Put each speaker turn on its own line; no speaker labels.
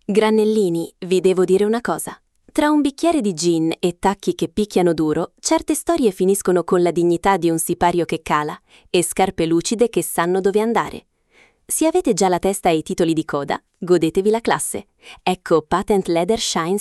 Granellini, vi devo dire una cosa. Tra un bicchiere di gin e tacchi che picchiano duro, certe storie finiscono con la dignità di un sipario che cala e scarpe lucide che sanno dove andare. Se avete già la testa e i titoli di coda, godetevi la classe. Ecco Patent Leather Shine